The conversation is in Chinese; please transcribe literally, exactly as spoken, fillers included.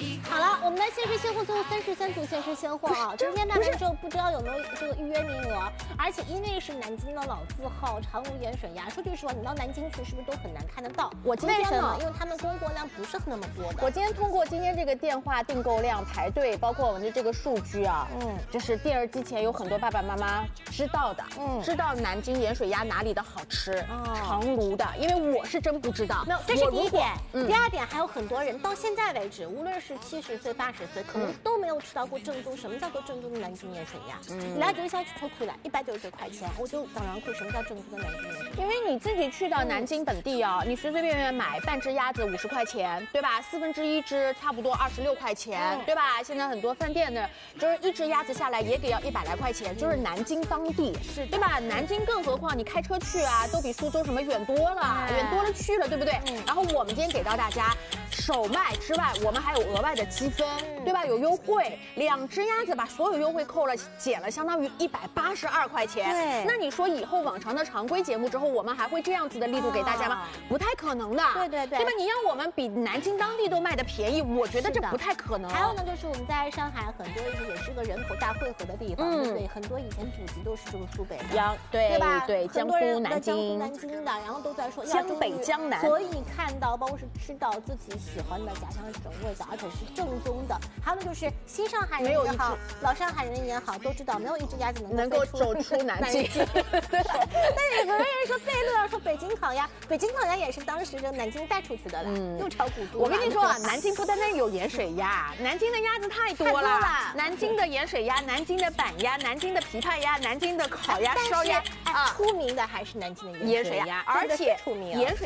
好了，我们的限时现货最后三十三组限时现货啊，今天大家就不知道有没有这个预约名额，而且因为是南京的老字号长芦盐水鸭，说句实话，你到南京去是不是都很难看得到？ 我今天为什么？因为他们供货量不是那么多的。 我今天通过今天这个电话订购量、排队，包括我们的这个数据啊，嗯，就是电视机前有很多爸爸妈妈知道的，嗯，知道南京盐水鸭哪里的好吃，哦、长芦的，因为我是真不知道。 没有，这是第一点。嗯、第二点，还有很多人到现在为止，无论是七十岁、八十岁，可能都没有吃到过正宗。什么叫做正宗的南京盐水鸭？嗯，来九下去抽苦的，一百九十九块钱，我就当然会什么叫正宗的南京盐水鸭？ 因为你自己去到南京本地啊，嗯、你随随便便买半只鸭子五十块钱，对吧？四分之一只差不多二十六块钱，嗯、对吧？现在很多饭店的，就是一只鸭子下来也得要一百来块钱，就是南京当地，是对吧？南京更何况你开车去啊，都比苏州什么远多了，远多了去了，对不对？嗯、然后我们今天给到大家。首卖之外，我们还有额外的积分，对吧？有优惠，两只鸭子把所有优惠扣了，减了，相当于一百八十二块钱。对，那你说以后往常的常规节目之后，我们还会这样子的力度给大家吗？不太可能的。 对对对， 对吧？你让我们比南京当地都卖的便宜，我觉得这不太可能。 还有呢，就是我们在上海很多也是个人口大汇合的地方，对不对？很多以前祖籍都是这个苏北的， 阳对对吧？ 对，江苏南京， 江苏南京的，然后都在说江北江南， 可以看到，包括是吃到自己喜欢的家乡省味的，而且是正宗的。还有呢，就是新上海人也好，老上海人也好，都知道没有一只鸭子能能够走出南京。 对，但是有个人说贝勒说北京烤鸭，北京烤鸭也是当时这南京带出去的了，嗯，又炒古都。 我跟你说啊，南京不单单有盐水鸭，南京的鸭子太多了，南京的盐水鸭、南京的板鸭、南京的琵琶鸭、南京的烤鸭、烧鸭啊，出名的还是南京的盐水鸭， 而且出名盐水。